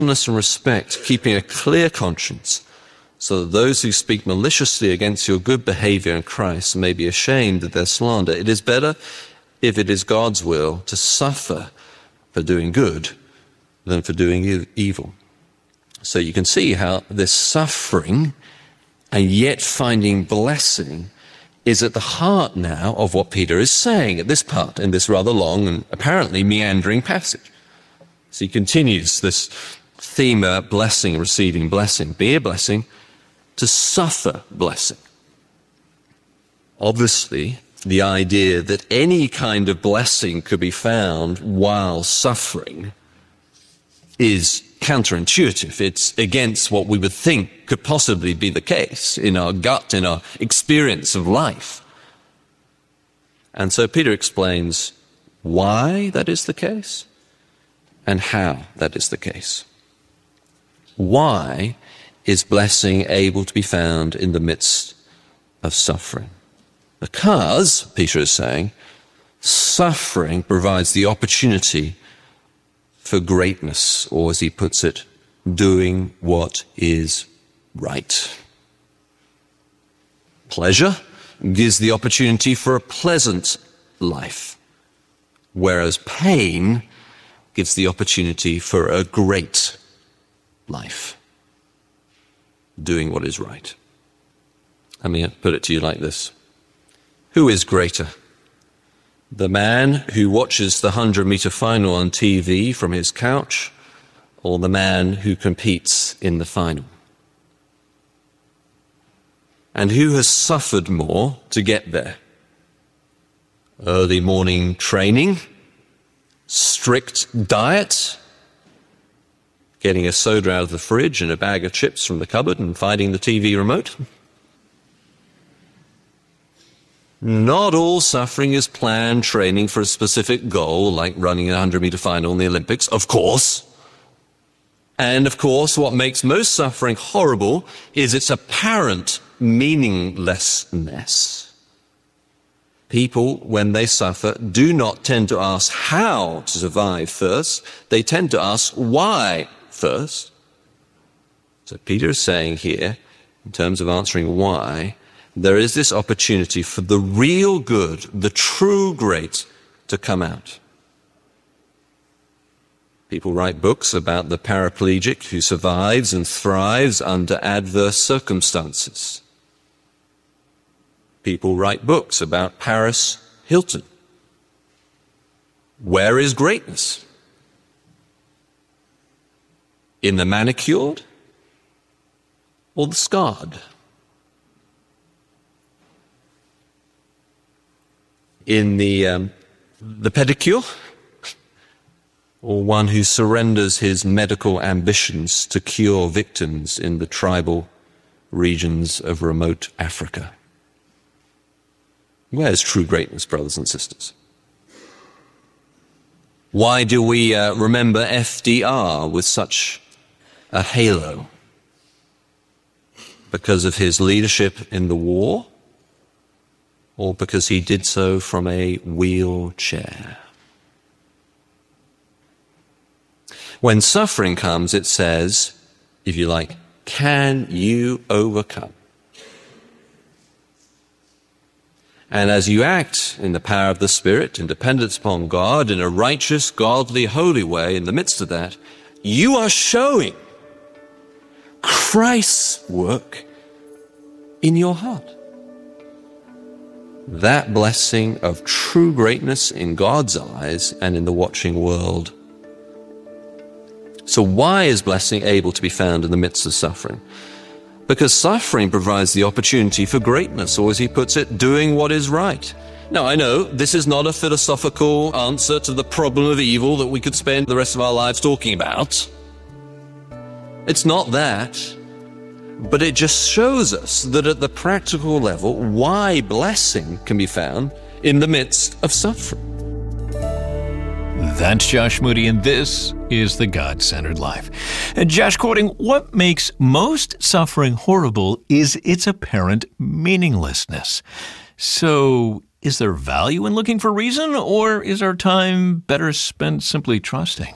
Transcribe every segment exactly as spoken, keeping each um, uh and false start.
and respect, keeping a clear conscience, so that those who speak maliciously against your good behavior in Christ may be ashamed of their slander. It is better, if it is God's will, to suffer for doing good than for doing e- evil. So you can see how this suffering and yet finding blessing is at the heart now of what Peter is saying at this part, in this rather long and apparently meandering passage. So he continues this theme about blessing, receiving blessing. Be a blessing, to suffer blessing. Obviously, the idea that any kind of blessing could be found while suffering is counterintuitive. It's against what we would think could possibly be the case in our gut, in our experience of life. And so Peter explains why that is the case and how that is the case. Why is blessing able to be found in the midst of suffering? Because, Peter is saying, suffering provides the opportunity for greatness, or as he puts it, doing what is right. Pleasure gives the opportunity for a pleasant life, whereas pain gives the opportunity for a great life, doing what is right. Let me put it to you like this. Who is greater? The man who watches the hundred-meter final on T V from his couch, or the man who competes in the final? And who has suffered more to get there? Early morning training, strict diet, getting a soda out of the fridge and a bag of chips from the cupboard and finding the T V remote? Not all suffering is planned training for a specific goal, like running a hundred-meter final in the Olympics, of course. And of course, what makes most suffering horrible is its apparent meaninglessness. People, when they suffer, do not tend to ask how to survive first. They tend to ask why first. So Peter is saying here, in terms of answering why, there is this opportunity for the real good, the true great, to come out. People write books about the paraplegic who survives and thrives under adverse circumstances. People write books about Paris Hilton. Where is greatness? In the manicured or the scarred? In the um, the pedicure, or one who surrenders his medical ambitions to cure victims in the tribal regions of remote Africa? Where's true greatness, brothers and sisters? Why do we uh, remember F D R with such a halo? Because of his leadership in the war? Or because he did so from a wheelchair? When suffering comes, it says, if you like, can you overcome? And as you act in the power of the Spirit, in dependence upon God, in a righteous, godly, holy way, in the midst of that, you are showing Christ's work in your heart. That blessing of true greatness in God's eyes and in the watching world. So why is blessing able to be found in the midst of suffering? Because suffering provides the opportunity for greatness, or as he puts it, doing what is right. Now, I know this is not a philosophical answer to the problem of evil that we could spend the rest of our lives talking about. It's not that. But it just shows us that at the practical level, why blessing can be found in the midst of suffering. That's Josh Moody, and this is The God-Centered Life. And Josh quoting, what makes most suffering horrible is its apparent meaninglessness. So, is there value in looking for reason, or is our time better spent simply trusting?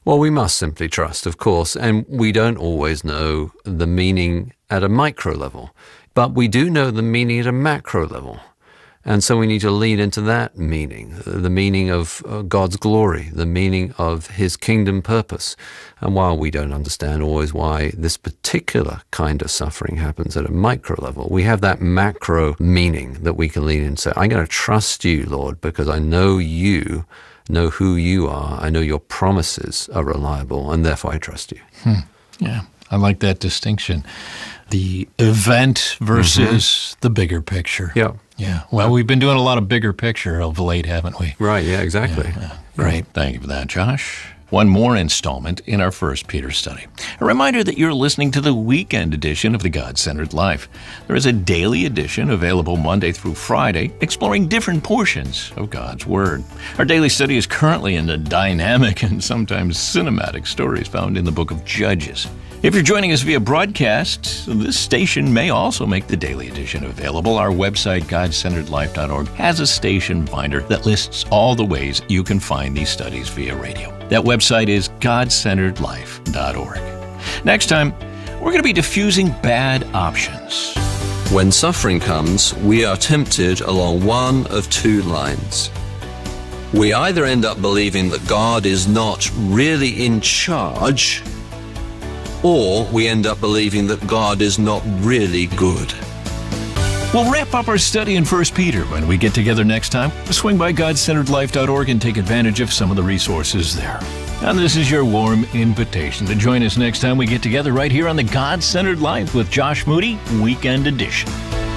Well, we must simply trust, of course, and we don't always know the meaning at a micro level, but we do know the meaning at a macro level. And so we need to lean into that meaning, the meaning of God's glory, the meaning of his kingdom purpose. And while we don't understand always why this particular kind of suffering happens at a micro level, we have that macro meaning that we can lean into. I'm going to trust you, Lord, because I know you, know who you are. I know your promises are reliable, and therefore I trust you. Hmm. Yeah, I like that distinction. The event versus mm-hmm. the bigger picture. Yeah. Yeah. Well, we've been doing a lot of bigger picture of late, haven't we? Right. Yeah, exactly. Yeah, yeah. Great. Thank you for that, Josh. One more installment in our First Peter study. A reminder that you're listening to the weekend edition of The God-Centered Life. There is a daily edition available Monday through Friday, exploring different portions of God's Word. Our daily study is currently in the dynamic and sometimes cinematic stories found in the book of Judges. If you're joining us via broadcast, this station may also make the daily edition available. Our website, god centered life dot org, has a station finder that lists all the ways you can find these studies via radio. That website is god centered life dot org. Next time, we're going to be diffusing bad options. When suffering comes, we are tempted along one of two lines. We either end up believing that God is not really in charge, or we end up believing that God is not really good. We'll wrap up our study in First Peter when we get together next time. Swing by god centered life dot org and take advantage of some of the resources there. And this is your warm invitation to join us next time we get together right here on the God-Centered Life with Josh Moody, Weekend Edition.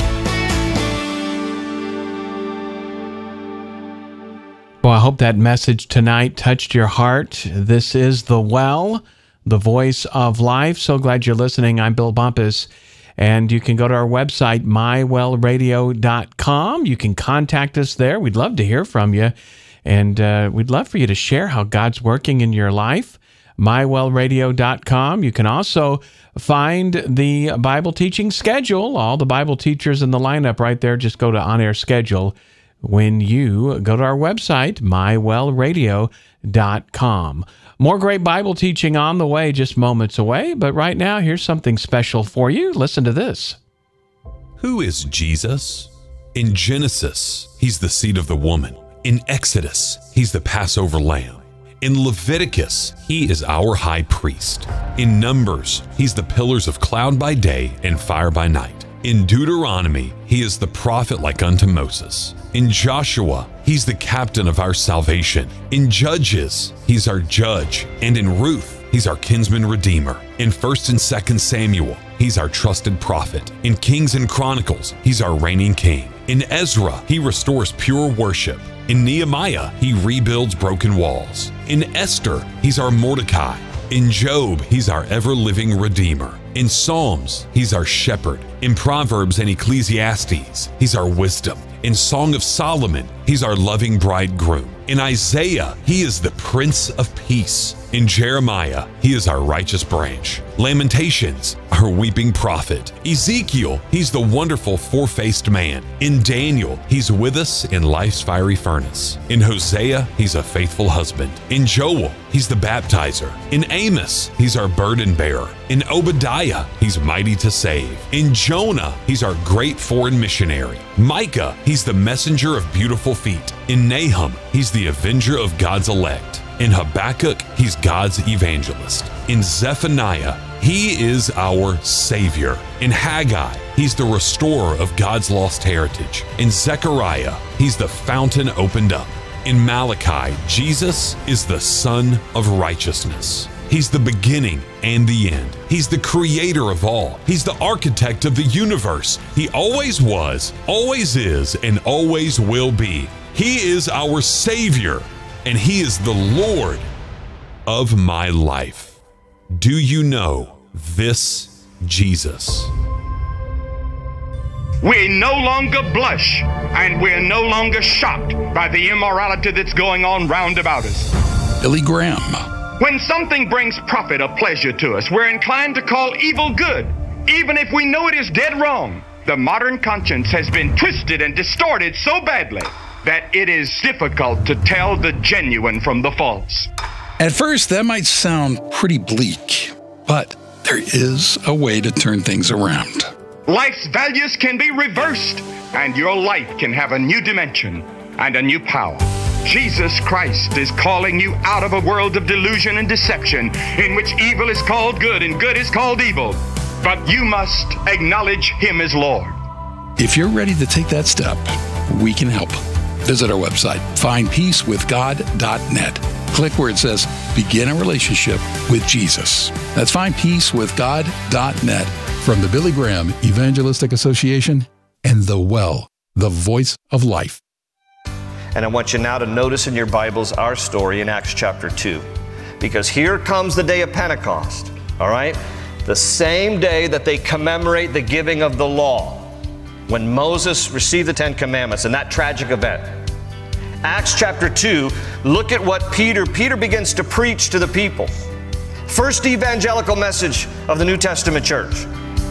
Well, I hope that message tonight touched your heart. This is The Well, the voice of life. So glad you're listening. I'm Bill Bumpus, and you can go to our website, my well radio dot com. You can contact us there. We'd love to hear from you, and uh, we'd love for you to share how God's working in your life, my well radio dot com. You can also find the Bible teaching schedule, all the Bible teachers in the lineup right there. Just go to On-Air Schedule when you go to our website, my well radio dot com. More great Bible teaching on the way, just moments away. But right now, here's something special for you. Listen to this. Who is Jesus? In Genesis, he's the seed of the woman. In Exodus, he's the Passover lamb. In Leviticus, he is our high priest. In Numbers, he's the pillars of cloud by day and fire by night. In Deuteronomy, he is the prophet like unto Moses. In Joshua, he's the captain of our salvation. In Judges, he's our judge. And in Ruth, he's our kinsman redeemer. In First and Second Samuel, he's our trusted prophet. In Kings and Chronicles, he's our reigning king. In Ezra, he restores pure worship. In Nehemiah, he rebuilds broken walls. In Esther, he's our Mordecai. In Job, he's our ever-living Redeemer. In Psalms, he's our shepherd. In Proverbs and Ecclesiastes, he's our wisdom. In Song of Solomon, he's our loving bridegroom. In Isaiah, he is the Prince of Peace. In Jeremiah, he is our righteous branch. Lamentations, our weeping prophet. Ezekiel, he's the wonderful four-faced man. In Daniel, he's with us in life's fiery furnace. In Hosea, he's a faithful husband. In Joel, he's the baptizer. In Amos, he's our burden bearer. In Obadiah, he's mighty to save. In Jonah, he's our great foreign missionary. Micah, he's the messenger of beautiful feet. In Nahum, he's the avenger of God's elect. In Habakkuk, he's God's evangelist. In Zephaniah, he is our Savior. In Haggai, he's the restorer of God's lost heritage. In Zechariah, he's the fountain opened up. In Malachi, Jesus is the Son of righteousness. He's the beginning and the end. He's the creator of all. He's the architect of the universe. He always was, always is, and always will be. He is our Savior, and He is the Lord of my life. Do you know this Jesus? We no longer blush, and we're no longer shocked by the immorality that's going on round about us. Billy Graham. When something brings profit or pleasure to us, we're inclined to call evil good, even if we know it is dead wrong. The modern conscience has been twisted and distorted so badly that it is difficult to tell the genuine from the false. At first, that might sound pretty bleak, but there is a way to turn things around. Life's values can be reversed, and your life can have a new dimension and a new power. Jesus Christ is calling you out of a world of delusion and deception in which evil is called good and good is called evil. But you must acknowledge Him as Lord. If you're ready to take that step, we can help. Visit our website, find peace with god dot net. Click where it says Begin a Relationship with Jesus. That's find peace with god dot net from the Billy Graham Evangelistic Association and The Well, the Voice of Life. And I want you now to notice in your Bibles our story in Acts chapter two. Because here comes the day of Pentecost, all right? The same day that they commemorate the giving of the law, when Moses received the Ten Commandments and that tragic event. Acts chapter two, look at what Peter, Peter begins to preach to the people. First evangelical message of the New Testament church.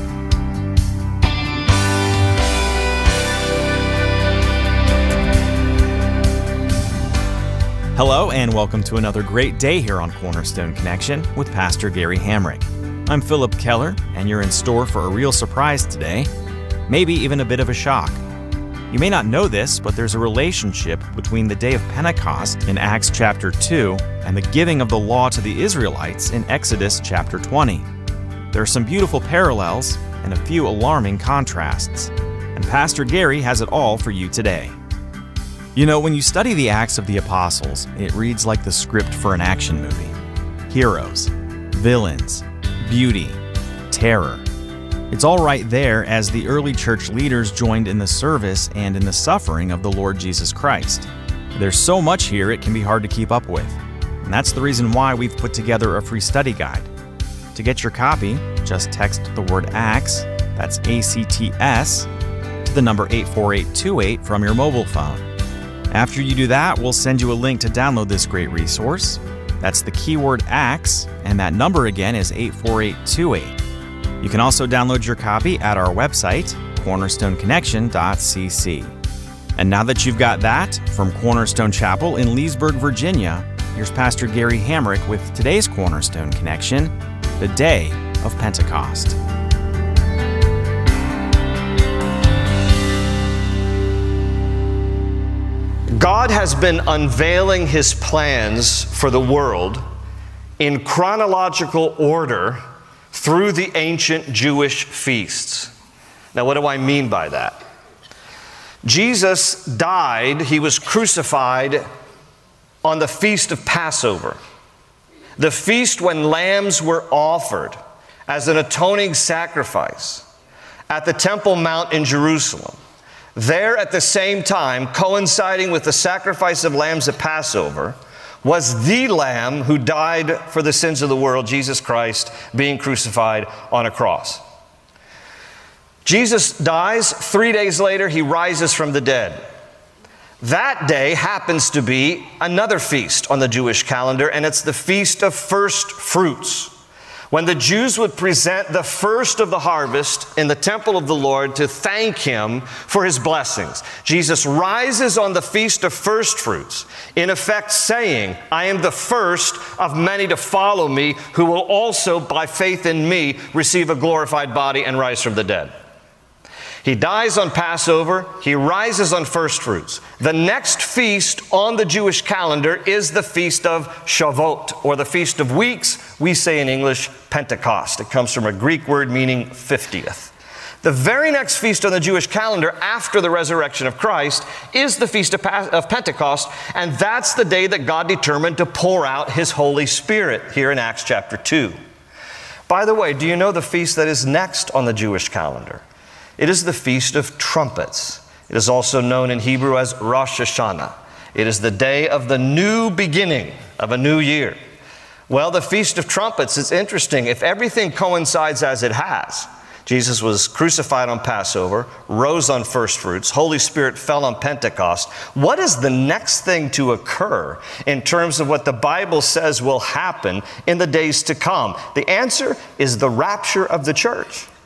Hello and welcome to another great day here on Cornerstone Connection with Pastor Gary Hamrick. I'm Philip Keller, and you're in store for a real surprise today, maybe even a bit of a shock. You may not know this, but there's a relationship between the day of Pentecost in Acts chapter two and the giving of the law to the Israelites in Exodus chapter twenty. There are some beautiful parallels and a few alarming contrasts, and Pastor Gary has it all for you today. You know, when you study the Acts of the Apostles, it reads like the script for an action movie. Heroes, villains, beauty, terror. It's all right there as the early church leaders joined in the service and in the suffering of the Lord Jesus Christ. There's so much here it can be hard to keep up with. And that's the reason why we've put together a free study guide. To get your copy, just text the word ACTS, that's A C T S, to the number eight four eight two eight from your mobile phone. After you do that, we'll send you a link to download this great resource. That's the keyword ACTS, and that number again is eight four eight two eight. You can also download your copy at our website, cornerstone connection dot c c. And now that you've got that, from Cornerstone Chapel in Leesburg, Virginia, here's Pastor Gary Hamrick with today's Cornerstone Connection, the day of Pentecost. God has been unveiling His plans for the world in chronological order through the ancient Jewish feasts. Now, what do I mean by that? Jesus died, He was crucified on the feast of Passover, the feast when lambs were offered as an atoning sacrifice at the Temple Mount in Jerusalem. There at the same time, coinciding with the sacrifice of lambs at Passover, was the Lamb who died for the sins of the world, Jesus Christ, being crucified on a cross. Jesus dies. Three days later, He rises from the dead. That day happens to be another feast on the Jewish calendar, and it's the Feast of First Fruits, when the Jews would present the first of the harvest in the temple of the Lord to thank Him for His blessings. Jesus rises on the Feast of First Fruits, in effect saying, I am the first of many to follow me, who will also, by faith in me, receive a glorified body and rise from the dead. He dies on Passover. He rises on First Fruits. The next feast on the Jewish calendar is the Feast of Shavuot, or the Feast of Weeks. We say in English, Pentecost. It comes from a Greek word meaning fiftieth. The very next feast on the Jewish calendar after the resurrection of Christ is the Feast of, pa- of Pentecost, and that's the day that God determined to pour out His Holy Spirit here in Acts chapter two. By the way, do you know the feast that is next on the Jewish calendar? It is the Feast of Trumpets. It is also known in Hebrew as Rosh Hashanah. It is the day of the new beginning of a new year. Well, the Feast of Trumpets, it's interesting. If everything coincides as it has, Jesus was crucified on Passover, rose on First Fruits, Holy Spirit fell on Pentecost. What is the next thing to occur in terms of what the Bible says will happen in the days to come? The answer is the rapture of the church.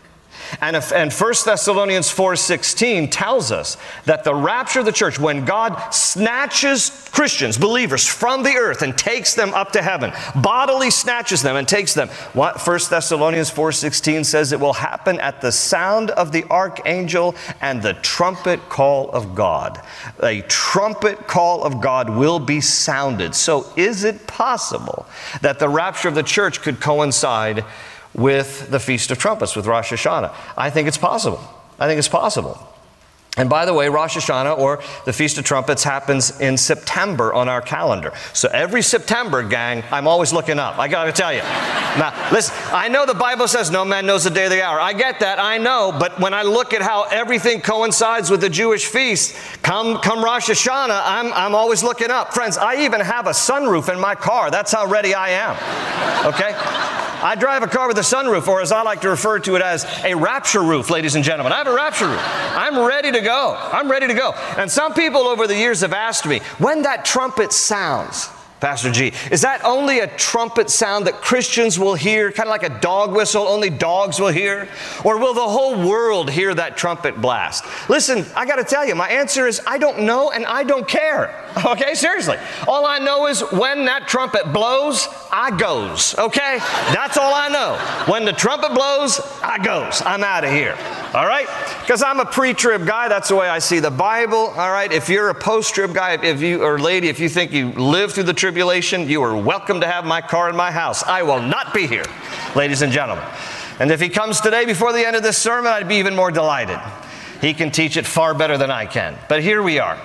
And, if, and First Thessalonians four sixteen tells us that the rapture of the church, when God snatches Christians, believers, from the earth and takes them up to heaven, bodily snatches them and takes them, what First Thessalonians four sixteen says it will happen at the sound of the archangel and the trumpet call of God. A trumpet call of God will be sounded. So is it possible that the rapture of the church could coincide with the Feast of Trumpets, with Rosh Hashanah? I think it's possible. I think it's possible. And by the way, Rosh Hashanah, or the Feast of Trumpets, happens in September on our calendar. So every September, gang, I'm always looking up. I got to tell you. Now, listen, I know the Bible says no man knows the day or the hour. I get that, I know. But when I look at how everything coincides with the Jewish feast, come, come Rosh Hashanah, I'm, I'm always looking up. Friends, I even have a sunroof in my car. That's how ready I am. Okay? I drive a car with a sunroof, or as I like to refer to it as a rapture roof, ladies and gentlemen. I have a rapture roof. I'm ready to go. I'm ready to go. And some people over the years have asked me, when that trumpet sounds, Pastor G, is that only a trumpet sound that Christians will hear, kind of like a dog whistle, only dogs will hear? Or will the whole world hear that trumpet blast? Listen, I got to tell you, my answer is I don't know and I don't care. Okay, seriously. All I know is when that trumpet blows, I goes. Okay? That's all I know. When the trumpet blows, I goes. I'm out of here. All right? Because I'm a pre-trib guy. That's the way I see the Bible. All right? If you're a post-trib guy, if you or lady, if you think you live through the tribulation, you are welcome to have my car in my house. I will not be here, ladies and gentlemen. And if he comes today before the end of this sermon, I'd be even more delighted. He can teach it far better than I can. But here we are.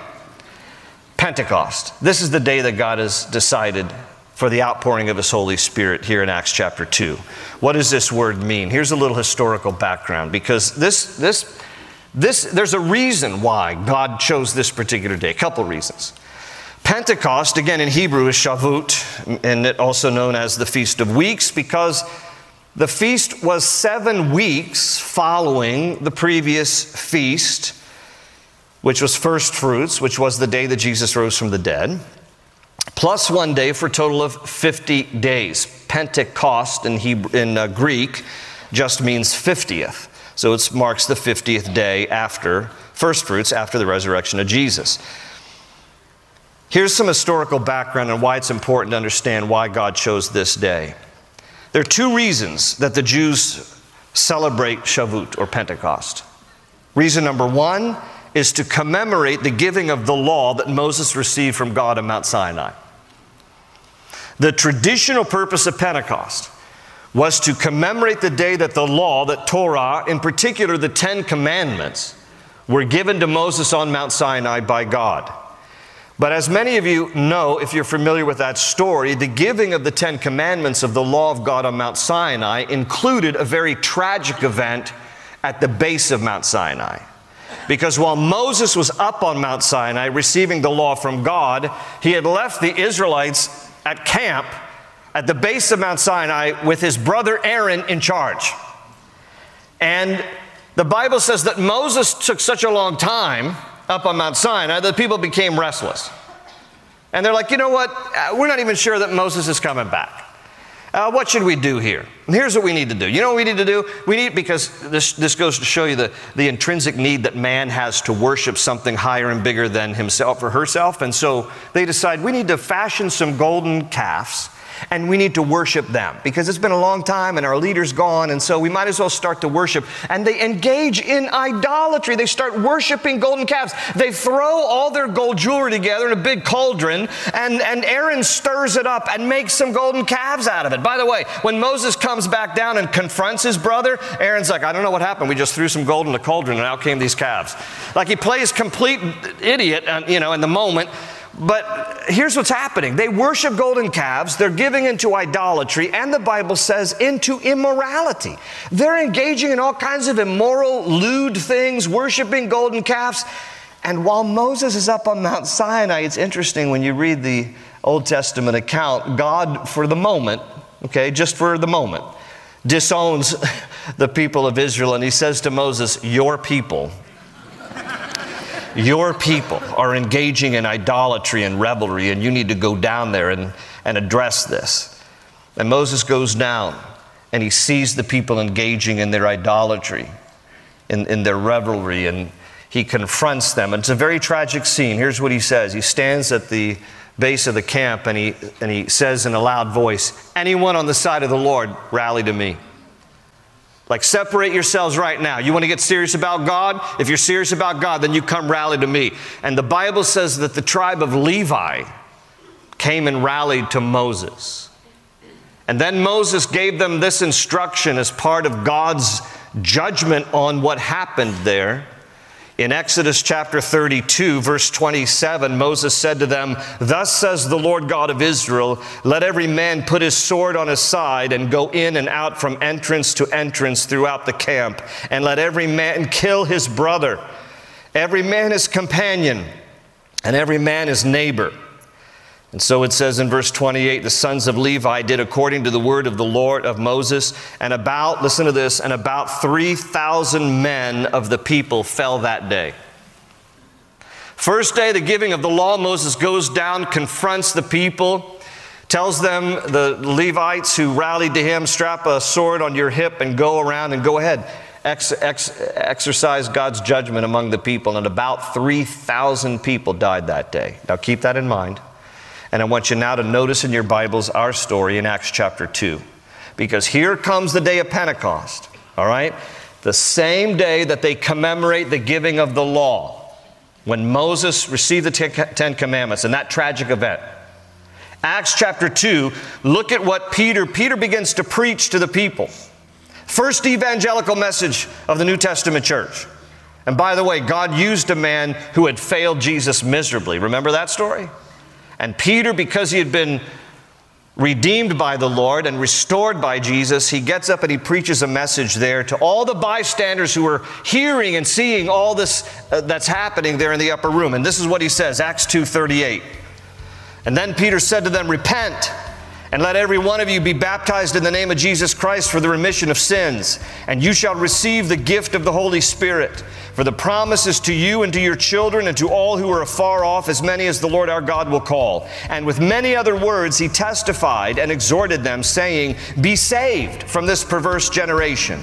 Pentecost. This is the day that God has decided for the outpouring of His Holy Spirit here in Acts chapter two. What does this word mean? Here's a little historical background, because this, this, this, there's a reason why God chose this particular day. A couple reasons. Pentecost, again in Hebrew, is Shavuot, and it also known as the Feast of Weeks, because the feast was seven weeks following the previous feast, which was first fruits, which was the day that Jesus rose from the dead, plus one day for a total of fifty days. Pentecost in, Hebrew, in uh, Greek just means fiftieth. So it marks the fiftieth day after first fruits, after the resurrection of Jesus. Here's some historical background on why it's important to understand why God chose this day. There are two reasons that the Jews celebrate Shavuot or Pentecost. Reason number one is to commemorate the giving of the law that Moses received from God on Mount Sinai. The traditional purpose of Pentecost was to commemorate the day that the law, that Torah, in particular the Ten Commandments, were given to Moses on Mount Sinai by God. But as many of you know, if you're familiar with that story, the giving of the Ten Commandments of the law of God on Mount Sinai included a very tragic event at the base of Mount Sinai. Because while Moses was up on Mount Sinai receiving the law from God, he had left the Israelites at camp at the base of Mount Sinai with his brother Aaron in charge. And the Bible says that Moses took such a long time up on Mount Sinai that people became restless. And they're like, you know what? We're not even sure that Moses is coming back. Uh, what should we do here? And here's what we need to do. You know what we need to do? We need, because this, this goes to show you the, the intrinsic need that man has to worship something higher and bigger than himself or herself. And so they decide we need to fashion some golden calves and we need to worship them because it's been a long time and our leader's gone, and so we might as well start to worship. And they engage in idolatry. They start worshiping golden calves. They throw all their gold jewelry together in a big cauldron, and, and Aaron stirs it up and makes some golden calves out of it. By the way, when Moses comes back down and confronts his brother, Aaron's like, I don't know what happened. We just threw some gold in the cauldron and out came these calves. Like he plays complete idiot, you know, in the moment. But here's what's happening. They worship golden calves. They're giving into idolatry, and the Bible says into immorality. They're engaging in all kinds of immoral, lewd things, worshiping golden calves. And while Moses is up on Mount Sinai, it's interesting when you read the Old Testament account, God, for the moment, okay, just for the moment, disowns the people of Israel, and he says to Moses, your people, Your people are engaging in idolatry and revelry, and you need to go down there and, and address this. And Moses goes down, and he sees the people engaging in their idolatry. in, in their revelry, and he confronts them. And it's a very tragic scene. Here's what he says. He stands at the base of the camp, and he, and he says in a loud voice, anyone on the side of the Lord, rally to me. Like, separate yourselves right now. You want to get serious about God? If you're serious about God, then you come rally to me. And the Bible says that the tribe of Levi came and rallied to Moses. And then Moses gave them this instruction as part of God's judgment on what happened there. In Exodus chapter thirty-two, verse twenty-seven, Moses said to them, thus says the Lord God of Israel, let every man put his sword on his side and go in and out from entrance to entrance throughout the camp, and let every man kill his brother, every man his companion, and every man his neighbor. And so it says in verse twenty-eight, the sons of Levi did according to the word of the Lord of Moses, and about, listen to this, and about three thousand men of the people fell that day. First day, the giving of the law, Moses goes down, confronts the people, tells them, the Levites who rallied to him, strap a sword on your hip and go around and go ahead. Ex, ex, exercise God's judgment among the people. And about three thousand people died that day. Now keep that in mind. And I want you now to notice in your Bibles our story in Acts chapter two. Because here comes the day of Pentecost, all right? The same day that they commemorate the giving of the law, when Moses received the Ten Commandments and that tragic event. Acts chapter two, look at what Peter, Peter begins to preach to the people. First evangelical message of the New Testament church. And by the way, God used a man who had failed Jesus miserably. Remember that story? And Peter, because he had been redeemed by the Lord and restored by Jesus, he gets up and he preaches a message there to all the bystanders who are hearing and seeing all this uh, that's happening there in the upper room. And this is what he says, Acts two thirty-eight. And then Peter said to them, repent, and let every one of you be baptized in the name of Jesus Christ for the remission of sins, and you shall receive the gift of the Holy Spirit. For the promise is to you and to your children and to all who are afar off, as many as the Lord our God will call. And with many other words he testified and exhorted them, saying, be saved from this perverse generation.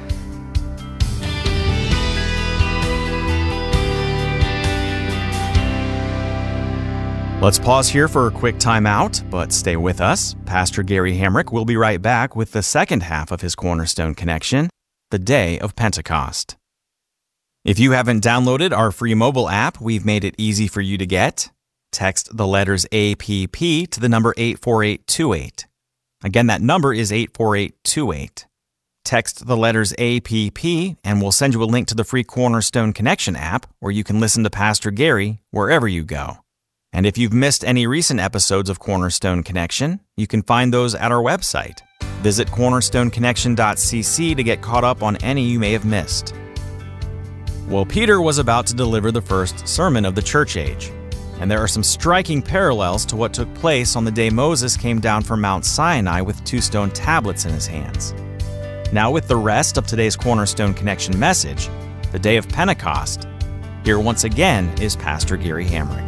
Let's pause here for a quick time out, but stay with us. Pastor Gary Hamrick will be right back with the second half of his Cornerstone Connection, the day of Pentecost. If you haven't downloaded our free mobile app, we've made it easy for you to get. Text the letters A P P to the number eight four eight two eight. Again, that number is eight four eight two eight. Text the letters A P P and we'll send you a link to the free Cornerstone Connection app where you can listen to Pastor Gary wherever you go. And if you've missed any recent episodes of Cornerstone Connection, you can find those at our website. Visit cornerstone connection dot c c to get caught up on any you may have missed. Well, Peter was about to deliver the first sermon of the church age, and there are some striking parallels to what took place on the day Moses came down from Mount Sinai with two stone tablets in his hands. Now with the rest of today's Cornerstone Connection message, the day of Pentecost, here once again is Pastor Gary Hamrick.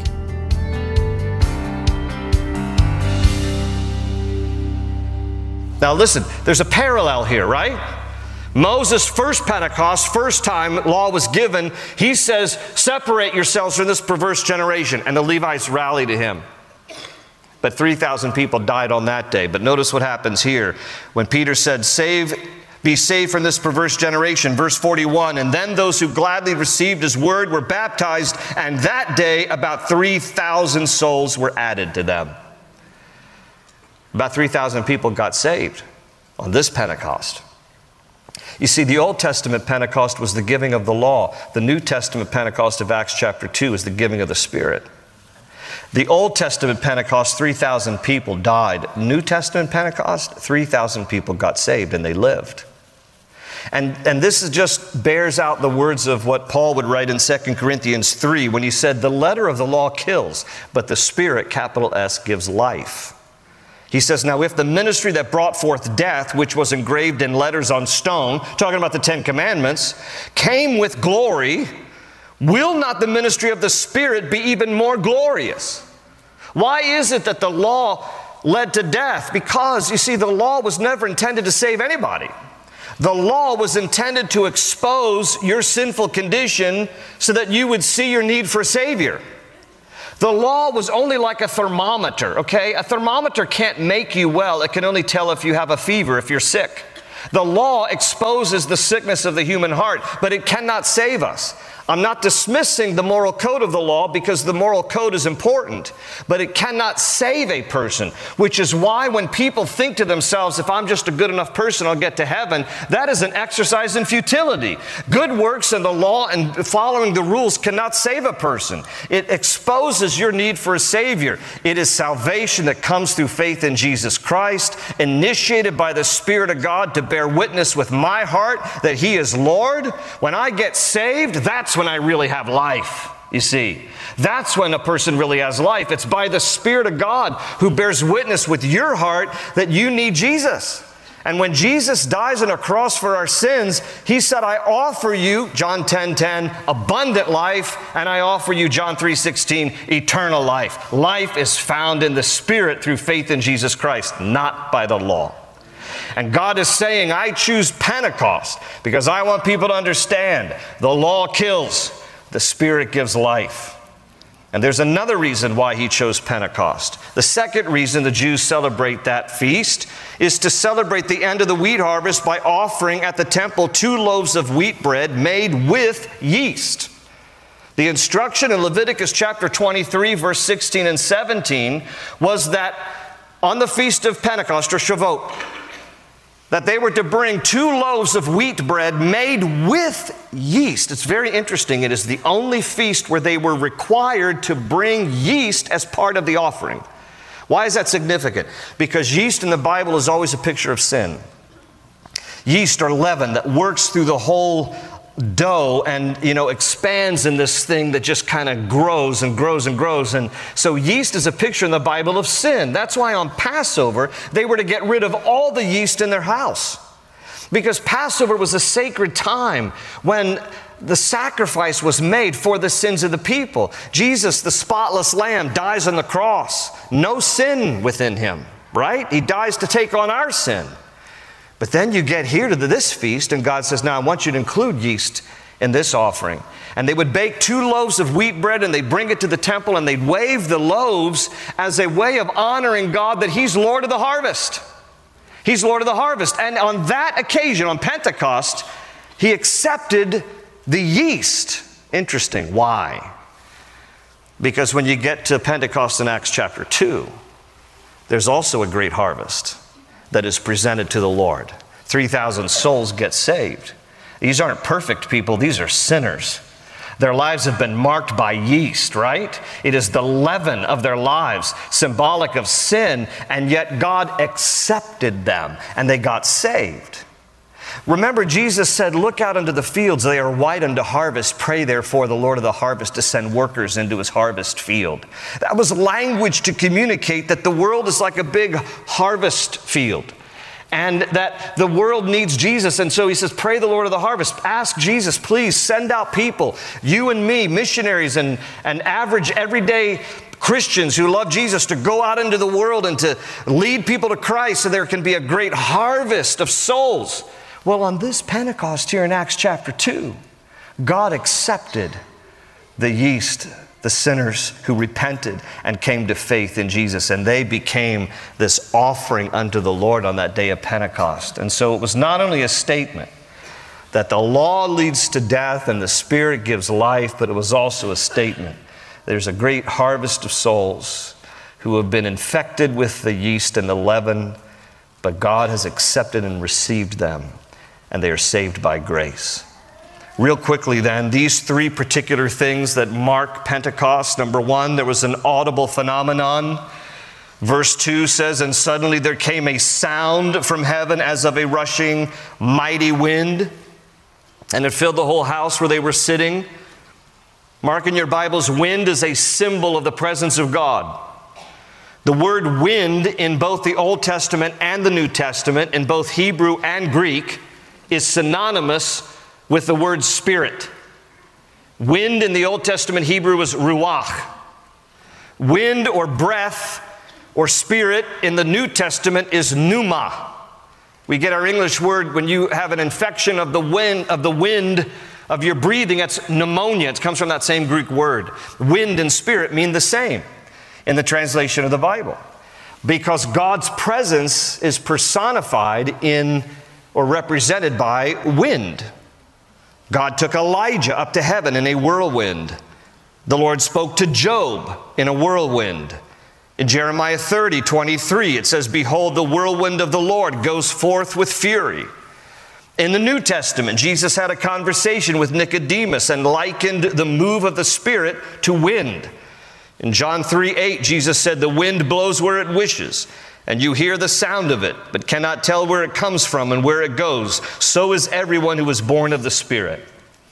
Now listen, there's a parallel here, right? Moses' first Pentecost, first time law was given, he says, separate yourselves from this perverse generation. And the Levites rally to him. But three thousand people died on that day. But notice what happens here. When Peter said, save, be saved from this perverse generation, verse forty-one, and then those who gladly received his word were baptized, and that day about three thousand souls were added to them. About three thousand people got saved on this Pentecost. You see, the Old Testament Pentecost was the giving of the law. The New Testament Pentecost of Acts chapter two is the giving of the Spirit. The Old Testament Pentecost, three thousand people died. New Testament Pentecost, three thousand people got saved and they lived. And, and this is just bears out the words of what Paul would write in Second Corinthians three when he said, the letter of the law kills, but the Spirit, capital S, gives life. He says, now if the ministry that brought forth death, which was engraved in letters on stone, talking about the Ten Commandments, came with glory, will not the ministry of the Spirit be even more glorious? Why is it that the law led to death? Because, you see, the law was never intended to save anybody. The law was intended to expose your sinful condition so that you would see your need for a Savior. The law was only like a thermometer, okay? A thermometer can't make you well. It can only tell if you have a fever, if you're sick. The law exposes the sickness of the human heart, but it cannot save us. I'm not dismissing the moral code of the law because the moral code is important, but it cannot save a person, which is why when people think to themselves, if I'm just a good enough person, I'll get to heaven, that is an exercise in futility. Good works and the law and following the rules cannot save a person. It exposes your need for a Savior. It is salvation that comes through faith in Jesus Christ, initiated by the Spirit of God to bear witness with my heart that He is Lord. When I get saved, that's when I really have life, you see. That's when a person really has life. It's by the Spirit of God who bears witness with your heart that you need Jesus. And when Jesus dies on a cross for our sins, He said, I offer you, John ten ten, abundant life, and I offer you, John three sixteen, eternal life. Life is found in the Spirit through faith in Jesus Christ, not by the law. And God is saying, I choose Pentecost because I want people to understand the law kills, the Spirit gives life. And there's another reason why He chose Pentecost. The second reason the Jews celebrate that feast is to celebrate the end of the wheat harvest by offering at the temple two loaves of wheat bread made with yeast. The instruction in Leviticus chapter twenty-three, verse sixteen and seventeen was that on the feast of Pentecost, or Shavuot, that they were to bring two loaves of wheat bread made with yeast. It's very interesting. It is the only feast where they were required to bring yeast as part of the offering. Why is that significant? Because yeast in the Bible is always a picture of sin. Yeast or leaven that works through the whole dough and, you know, expands in this thing that just kind of grows and grows and grows. And so yeast is a picture in the Bible of sin. That's why on Passover, they were to get rid of all the yeast in their house. Because Passover was a sacred time when the sacrifice was made for the sins of the people. Jesus, the spotless lamb, dies on the cross. No sin within Him, right? He dies to take on our sin. But then you get here to this feast, and God says, now I want you to include yeast in this offering. And they would bake two loaves of wheat bread, and they'd bring it to the temple, and they'd wave the loaves as a way of honoring God that He's Lord of the harvest. He's Lord of the harvest. And on that occasion, on Pentecost, He accepted the yeast. Interesting. Why? Because when you get to Pentecost in Acts chapter two, there's also a great harvest that is presented to the Lord. three thousand souls get saved. These aren't perfect people. These are sinners. Their lives have been marked by yeast, right? It is the leaven of their lives, symbolic of sin, and yet God accepted them, and they got saved. Remember, Jesus said, look out into the fields, they are white unto harvest. Pray therefore the Lord of the harvest to send workers into His harvest field. That was language to communicate that the world is like a big harvest field, and that the world needs Jesus. And so He says, pray the Lord of the harvest. Ask Jesus, please send out people, you and me, missionaries and, and average everyday Christians who love Jesus, to go out into the world and to lead people to Christ so there can be a great harvest of souls. Well, on this Pentecost here in Acts chapter two, God accepted the yeast, the sinners who repented and came to faith in Jesus, and they became this offering unto the Lord on that day of Pentecost. And so it was not only a statement that the law leads to death and the Spirit gives life, but it was also a statement. There's a great harvest of souls who have been infected with the yeast and the leaven, but God has accepted and received them, and they are saved by grace. Real quickly then, these three particular things that mark Pentecost. Number one, there was an audible phenomenon. Verse two says, and suddenly there came a sound from heaven as of a rushing mighty wind, and it filled the whole house where they were sitting. Mark in your Bibles, wind is a symbol of the presence of God. The word wind in both the Old Testament and the New Testament, in both Hebrew and Greek, is synonymous with the word spirit. Wind in the Old Testament Hebrew is ruach. Wind or breath or spirit in the New Testament is pneuma. We get our English word when you have an infection of the wind, of the wind of your breathing, that's pneumonia. It comes from that same Greek word. Wind and spirit mean the same in the translation of the Bible, because God's presence is personified in or represented by wind. God took Elijah up to heaven in a whirlwind. The Lord spoke to Job in a whirlwind. In Jeremiah thirty, twenty-three, it says, "Behold, the whirlwind of the Lord goes forth with fury." In the New Testament, Jesus had a conversation with Nicodemus and likened the move of the Spirit to wind. In John three, eight, Jesus said, "The wind blows where it wishes, and you hear the sound of it, but cannot tell where it comes from and where it goes. So is everyone who is born of the Spirit."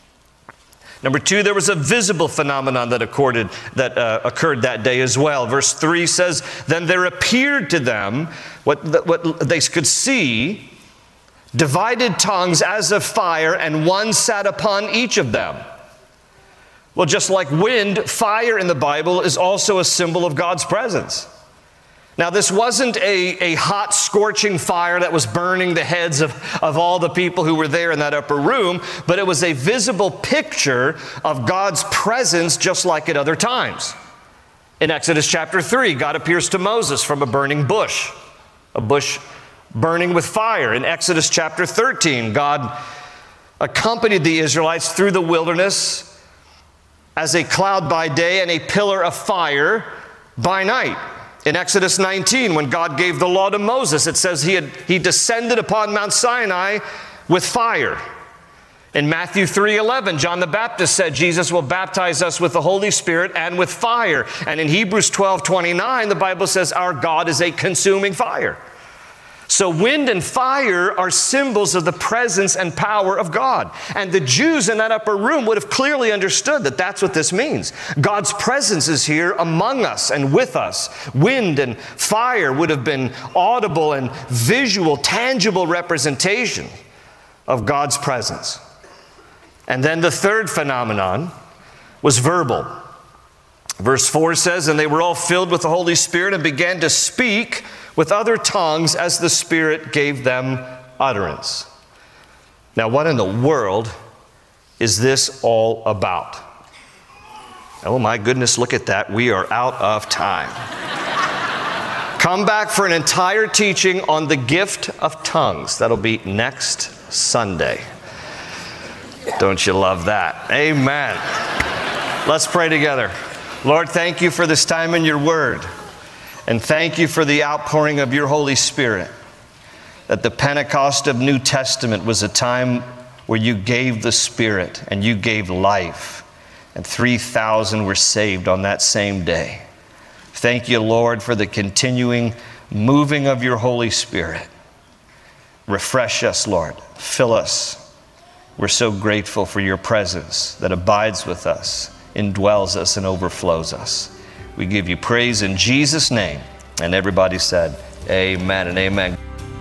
Number two, there was a visible phenomenon that occurred, that, uh, occurred that day as well. Verse three says, "Then there appeared to them what, what they could see, divided tongues as of fire, and one sat upon each of them." Well, just like wind, fire in the Bible is also a symbol of God's presence. Now, this wasn't a, a hot, scorching fire that was burning the heads of, of all the people who were there in that upper room, but it was a visible picture of God's presence just like at other times. In Exodus chapter three, God appears to Moses from a burning bush, a bush burning with fire. In Exodus chapter thirteen, God accompanied the Israelites through the wilderness as a cloud by day and a pillar of fire by night. In Exodus nineteen, when God gave the law to Moses, it says he, had, he descended upon Mount Sinai with fire. In Matthew three eleven, John the Baptist said Jesus will baptize us with the Holy Spirit and with fire. And in Hebrews twelve twenty-nine, the Bible says our God is a consuming fire. So wind and fire are symbols of the presence and power of God. And the Jews in that upper room would have clearly understood that that's what this means. God's presence is here among us and with us. Wind and fire would have been audible and visual, tangible representation of God's presence. And then the third phenomenon was verbal. Verse four says, "And they were all filled with the Holy Spirit and began to speak with other tongues as the Spirit gave them utterance." Now, what in the world is this all about? Oh my goodness, look at that. We are out of time. Come back for an entire teaching on the gift of tongues. That'll be next Sunday. Don't you love that? Amen. Let's pray together. Lord, thank you for this time in your word. And thank you for the outpouring of your Holy Spirit. That the Pentecost of New Testament was a time where you gave the Spirit and you gave life. And three thousand were saved on that same day. Thank you, Lord, for the continuing moving of your Holy Spirit. Refresh us, Lord. Fill us. We're so grateful for your presence that abides with us, indwells us, and overflows us. We give you praise in Jesus' name. And everybody said, amen and amen.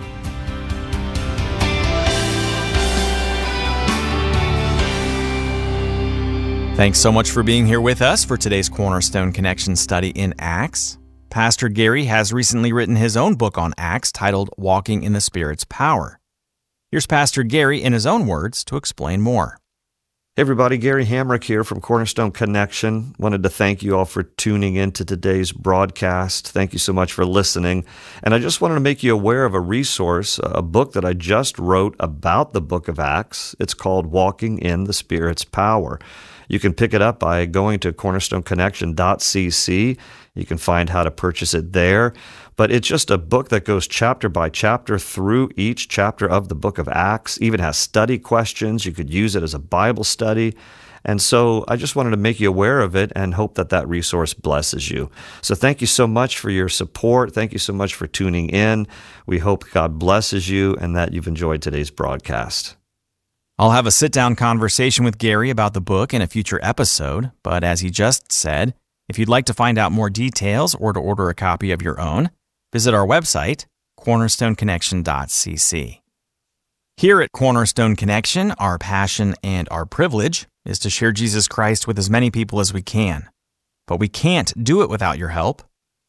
Thanks so much for being here with us for today's Cornerstone Connection study in Acts. Pastor Gary has recently written his own book on Acts titled Walking in the Spirit's Power. Here's Pastor Gary in his own words to explain more. Hey everybody, Gary Hamrick here from Cornerstone Connection. Wanted to thank you all for tuning in to today's broadcast. Thank you so much for listening. And I just wanted to make you aware of a resource, a book that I just wrote about the book of Acts. It's called Walking in the Spirit's Power. You can pick it up by going to cornerstone connection dot c c. You can find how to purchase it there. But it's just a book that goes chapter by chapter through each chapter of the book of Acts, even has study questions. You could use it as a Bible study. And so I just wanted to make you aware of it and hope that that resource blesses you. So thank you so much for your support. Thank you so much for tuning in. We hope God blesses you and that you've enjoyed today's broadcast. I'll have a sit-down conversation with Gary about the book in a future episode, but as he just said, if you'd like to find out more details or to order a copy of your own, visit our website, cornerstone connection dot c c. Here at Cornerstone Connection, our passion and our privilege is to share Jesus Christ with as many people as we can. But we can't do it without your help.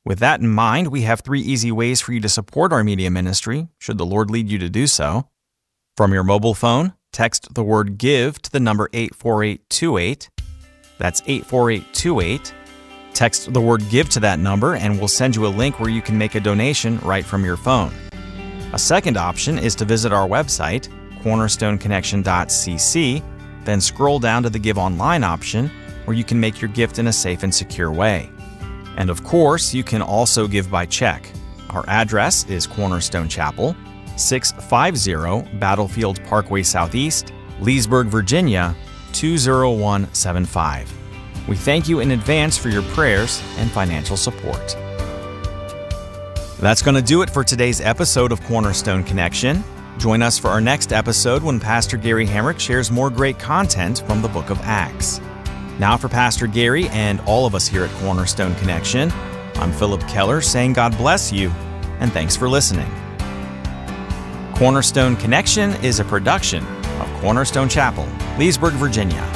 With that in mind, we have three easy ways for you to support our media ministry, should the Lord lead you to do so. From your mobile phone, text the word GIVE to the number eight four eight two eight. That's eight four eight two eight. Text the word GIVE to that number and we'll send you a link where you can make a donation right from your phone. A second option is to visit our website, cornerstone connection dot c c, then scroll down to the Give Online option where you can make your gift in a safe and secure way. And of course, you can also give by check. Our address is Cornerstone Chapel, six fifty Battlefield Parkway Southeast, Leesburg, Virginia, two zero one seven five. We thank you in advance for your prayers and financial support. That's going to do it for today's episode of Cornerstone Connection. Join us for our next episode when Pastor Gary Hamrick shares more great content from the book of Acts. Now for Pastor Gary and all of us here at Cornerstone Connection, I'm Philip Keller saying God bless you and thanks for listening. Cornerstone Connection is a production of Cornerstone Chapel, Leesburg, Virginia.